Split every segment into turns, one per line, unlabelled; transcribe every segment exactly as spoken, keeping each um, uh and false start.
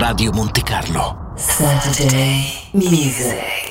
Radio Monte Carlo.
Saturday Music.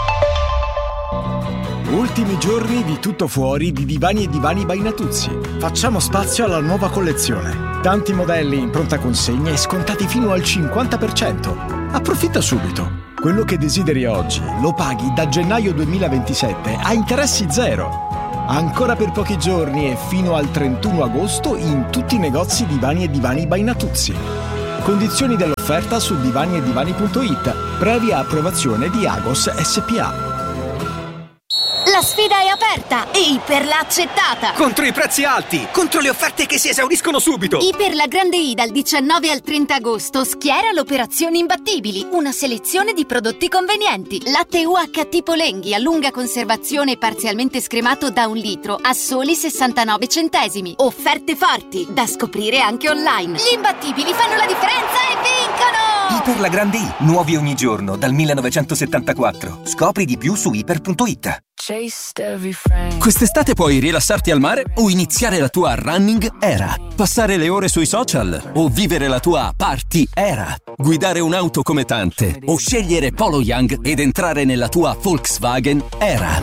Ultimi giorni di tutto fuori di Divani e Divani by Natuzzi. Facciamo spazio alla nuova collezione. Tanti modelli in pronta consegna e scontati fino al cinquanta per cento. Approfitta subito. Quello che desideri oggi lo paghi da gennaio duemilaventisette a interessi zero. Ancora per pochi giorni e fino al trentuno agosto in tutti i negozi Divani e Divani by Natuzzi. Condizioni dell'offerta su divani e divani punto it, previa approvazione di Agos S P A.
La sfida è aperta e Iper l'ha accettata!
Contro i prezzi alti! Contro le offerte che si esauriscono subito!
Iper la Grande I dal diciannove al trenta agosto schiera l'operazione Imbattibili, una selezione di prodotti convenienti. Latte U H T Polenghi a lunga conservazione parzialmente scremato da un litro a soli sessantanove centesimi. Offerte forti, da scoprire anche online. Gli imbattibili fanno la differenza e vincono!
Iper la Grande I, nuovi ogni giorno dal millenovecentosettantaquattro. Scopri di più su iper punto it.
Quest'estate puoi rilassarti al mare o iniziare la tua running era, passare le ore sui social o vivere la tua party era, guidare un'auto come tante o scegliere Polo Young ed entrare nella tua Volkswagen era.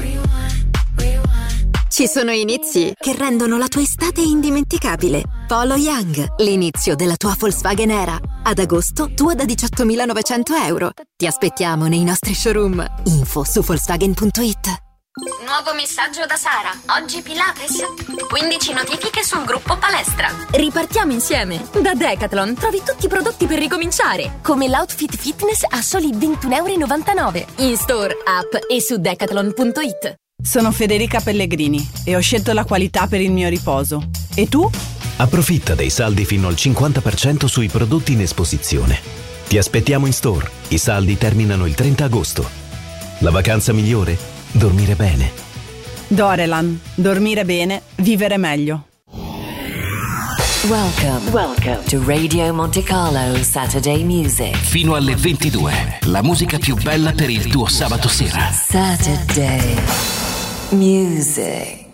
Ci sono inizi che rendono la tua estate indimenticabile. Polo Young, l'inizio della tua Volkswagen era. Ad agosto, tua da diciottomilanovecento euro. Ti aspettiamo nei nostri showroom. Info su volkswagen punto it.
Nuovo messaggio da Sara. Oggi Pilates. quindici notifiche sul gruppo palestra.
Ripartiamo insieme. Da Decathlon trovi tutti i prodotti per ricominciare, come l'outfit fitness a soli ventuno e novantanove euro. In store, app e su decathlon punto it.
Sono Federica Pellegrini e ho scelto la qualità per il mio riposo. E tu?
Approfitta dei saldi fino al cinquanta per cento sui prodotti in esposizione. Ti aspettiamo in store. I saldi terminano il trenta agosto. La vacanza migliore? Dormire bene.
Dorelan. Dormire bene, vivere meglio.
Welcome, welcome to Radio Monte Carlo Saturday Music.
Fino alle ventidue, la musica più bella per il tuo sabato sera.
Saturday Music.